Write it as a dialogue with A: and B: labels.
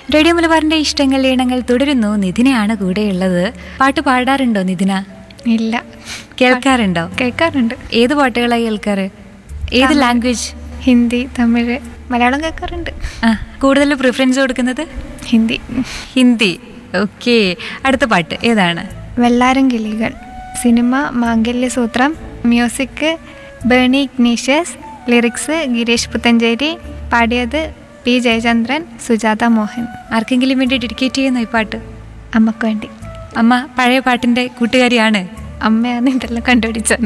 A: Radio മലബാറിന്റെ ഇഷ്ടങ്ങൾ ഈണങ്ങൾ തുടരുന്നു. നിധിനയാണ് കൂടെയുള്ളത്. പാട്ട് പാടാറുണ്ടോ നിധിന?
B: ഇല്ല.
A: കേൾക്കാറുണ്ടോ?
B: കേൾക്കാറുണ്ട്.
A: ഏത് പാട്ടുകളായി കേൾക്കാറ്? ഏത് ലാംഗ്വേജ്?
B: ഹിന്ദി, തമിഴ്, മലയാളം കേൾക്കാറുണ്ട്.
A: കൂടുതൽ പ്രിഫറൻസ് കൊടുക്കുന്നത്
B: ഹിന്ദി.
A: ഹിന്ദി. ഓക്കെ, അടുത്ത പാട്ട് ഏതാണ്?
B: വെള്ളാരം കിളികൾ. Cinema മാംഗല്യസൂത്രം. Music Berny Ignatius. Lyrics Girish Puthenchery. പാടിയത് പി ജയചന്ദ്രൻ, സുജാത മോഹൻ.
A: ആർക്കെങ്കിലും വേണ്ടി ഡെഡിക്കേറ്റ് ചെയ്യുന്നു ഈ പാട്ട്?
B: അമ്മക്ക് വേണ്ടി.
A: അമ്മ പഴയ പാട്ടിന്റെ കൂട്ടുകാരിയാണ്.
B: അമ്മയാണ് ഇതെല്ലാം കണ്ടുപിടിച്ചത്.